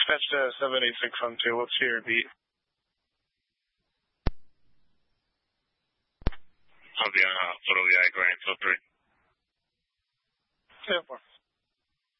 Dispatch to 78612. Let's hear your beat. I'll be on Photo VI Grand Hill 3. 10-4.